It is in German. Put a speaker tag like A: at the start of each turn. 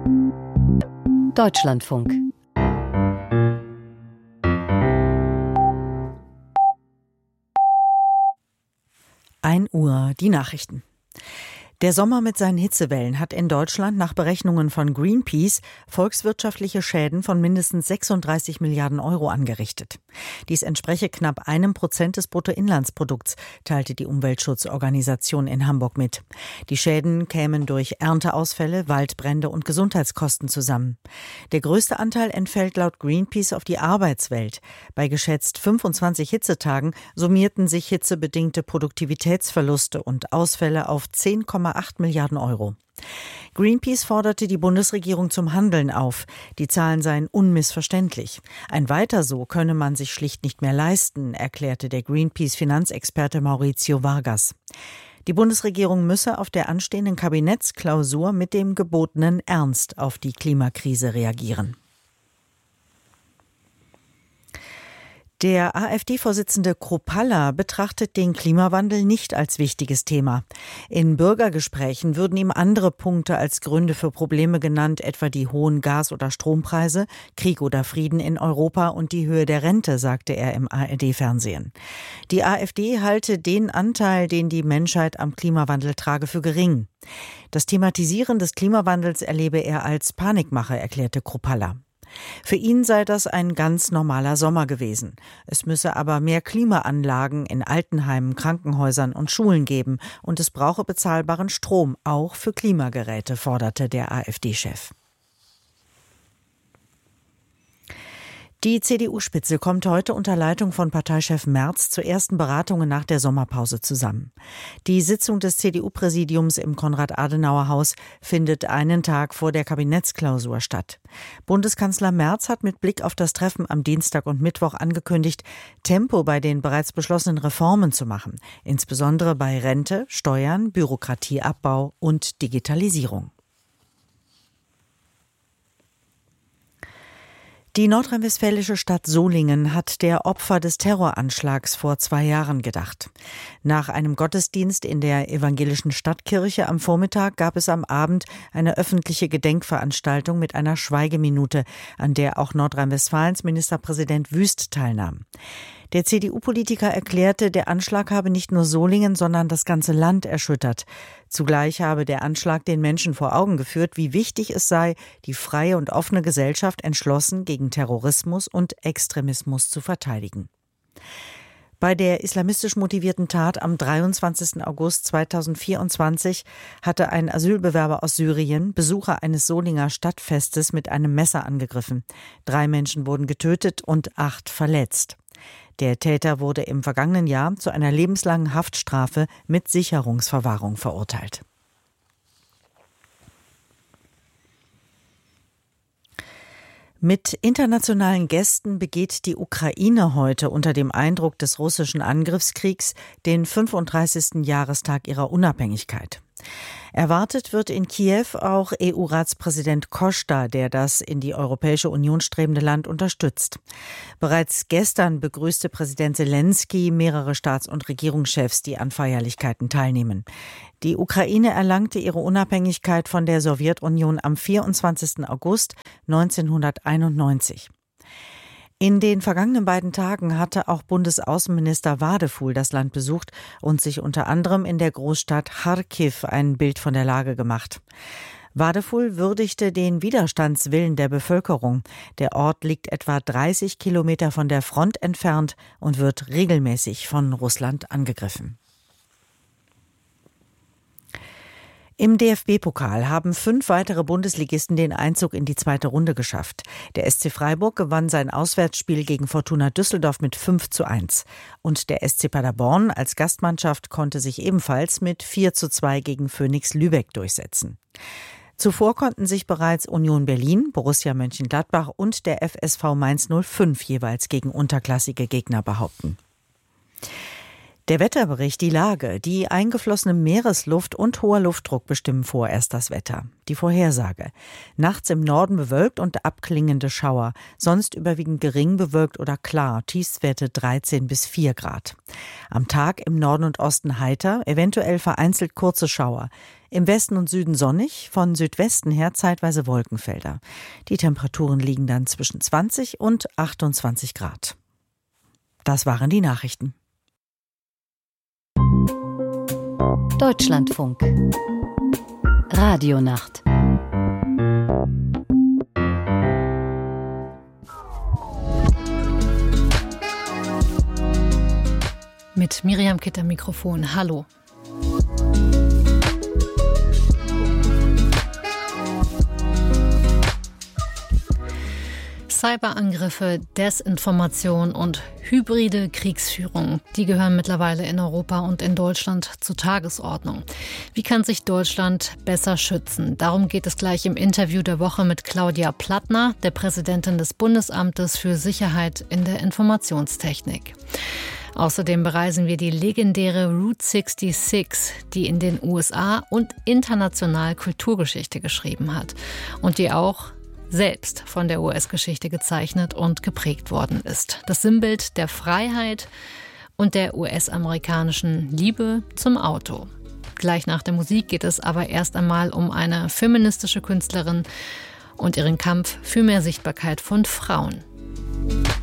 A: Deutschlandfunk.
B: Uhr, die Nachrichten. Der Sommer mit seinen Hitzewellen hat in Deutschland nach Berechnungen von Greenpeace volkswirtschaftliche Schäden von mindestens 36 Milliarden Euro angerichtet. Dies entspreche knapp 1% des Bruttoinlandsprodukts, teilte die Umweltschutzorganisation in Hamburg mit. Die Schäden kämen durch Ernteausfälle, Waldbrände und Gesundheitskosten zusammen. Der größte Anteil entfällt laut Greenpeace auf die Arbeitswelt. Bei geschätzt 25 Hitzetagen summierten sich hitzebedingte Produktivitätsverluste und Ausfälle auf 10,8 Milliarden Euro. Greenpeace forderte die Bundesregierung zum Handeln auf. Die Zahlen seien unmissverständlich. Ein Weiter so könne man sich schlicht nicht mehr leisten, erklärte der Greenpeace-Finanzexperte Maurizio Vargas. Die Bundesregierung müsse auf der anstehenden Kabinettsklausur mit dem gebotenen Ernst auf die Klimakrise reagieren. Der AfD-Vorsitzende Kruppalla betrachtet den Klimawandel nicht als wichtiges Thema. In Bürgergesprächen würden ihm andere Punkte als Gründe für Probleme genannt, etwa die hohen Gas- oder Strompreise, Krieg oder Frieden in Europa und die Höhe der Rente, sagte er im ARD-Fernsehen. Die AfD halte den Anteil, den die Menschheit am Klimawandel trage, für gering. Das Thematisieren des Klimawandels erlebe er als Panikmache, erklärte Kruppalla. Für ihn sei das ein ganz normaler Sommer gewesen. Es müsse aber mehr Klimaanlagen in Altenheimen, Krankenhäusern und Schulen geben und es brauche bezahlbaren Strom, auch für Klimageräte, forderte der AfD-Chef. Die CDU-Spitze kommt heute unter Leitung von Parteichef Merz zu ersten Beratungen nach der Sommerpause zusammen. Die Sitzung des CDU-Präsidiums im Konrad-Adenauer-Haus findet einen Tag vor der Kabinettsklausur statt. Bundeskanzler Merz hat mit Blick auf das Treffen am Dienstag und Mittwoch angekündigt, Tempo bei den bereits beschlossenen Reformen zu machen, insbesondere bei Rente, Steuern, Bürokratieabbau und Digitalisierung. Die nordrhein-westfälische Stadt Solingen hat der Opfer des Terroranschlags vor 2 Jahren gedacht. Nach einem Gottesdienst in der evangelischen Stadtkirche am Vormittag gab es am Abend eine öffentliche Gedenkveranstaltung mit einer Schweigeminute, an der auch Nordrhein-Westfalens Ministerpräsident Wüst teilnahm. Der CDU-Politiker erklärte, der Anschlag habe nicht nur Solingen, sondern das ganze Land erschüttert. Zugleich habe der Anschlag den Menschen vor Augen geführt, wie wichtig es sei, die freie und offene Gesellschaft entschlossen gegen Terrorismus und Extremismus zu verteidigen. Bei der islamistisch motivierten Tat am 23. August 2024 hatte ein Asylbewerber aus Syrien Besucher eines Solinger Stadtfestes mit einem Messer angegriffen. 3 Menschen wurden getötet und 8 verletzt. Der Täter wurde im vergangenen Jahr zu einer lebenslangen Haftstrafe mit Sicherungsverwahrung verurteilt. Mit internationalen Gästen begeht die Ukraine heute unter dem Eindruck des russischen Angriffskriegs den 35. Jahrestag ihrer Unabhängigkeit. Erwartet wird in Kiew auch EU-Ratspräsident Costa, der das in die Europäische Union strebende Land unterstützt. Bereits gestern begrüßte Präsident Selenskyj mehrere Staats- und Regierungschefs, die an Feierlichkeiten teilnehmen. Die Ukraine erlangte ihre Unabhängigkeit von der Sowjetunion am 24. August 1991. In den vergangenen 2 Tagen hatte auch Bundesaußenminister Wadefuhl das Land besucht und sich unter anderem in der Großstadt Charkiw ein Bild von der Lage gemacht. Wadefuhl würdigte den Widerstandswillen der Bevölkerung. Der Ort liegt etwa 30 Kilometer von der Front entfernt und wird regelmäßig von Russland angegriffen. Im DFB-Pokal haben 5 weitere Bundesligisten den Einzug in die 2. Runde geschafft. Der SC Freiburg gewann sein Auswärtsspiel gegen Fortuna Düsseldorf mit 5:1. Und der SC Paderborn als Gastmannschaft konnte sich ebenfalls mit 4:2 gegen Phönix Lübeck durchsetzen. Zuvor konnten sich bereits Union Berlin, Borussia Mönchengladbach und der FSV Mainz 05 jeweils gegen unterklassige Gegner behaupten. Der Wetterbericht, die Lage, die eingeflossene Meeresluft und hoher Luftdruck bestimmen vorerst das Wetter. Die Vorhersage. Nachts im Norden bewölkt und abklingende Schauer, sonst überwiegend gering bewölkt oder klar, Tiefstwerte 13 bis 4 Grad. Am Tag im Norden und Osten heiter, eventuell vereinzelt kurze Schauer. Im Westen und Süden sonnig, von Südwesten her zeitweise Wolkenfelder. Die Temperaturen liegen dann zwischen 20 und 28 Grad. Das waren die Nachrichten.
A: Deutschlandfunk. Radionacht.
C: Mit Miriam Kitt am Mikrofon. Hallo. Cyberangriffe, Desinformation und hybride Kriegsführung, die gehören mittlerweile in Europa und in Deutschland zur Tagesordnung. Wie kann sich Deutschland besser schützen? Darum geht es gleich im Interview der Woche mit Claudia Plattner, der Präsidentin des Bundesamtes für Sicherheit in der Informationstechnik. Außerdem bereisen wir die legendäre Route 66, die in den USA und international Kulturgeschichte geschrieben hat und die auch selbst von der US-Geschichte gezeichnet und geprägt worden ist. Das Sinnbild der Freiheit und der US-amerikanischen Liebe zum Auto. Gleich nach der Musik geht es aber erst einmal um eine feministische Künstlerin und ihren Kampf für mehr Sichtbarkeit von Frauen.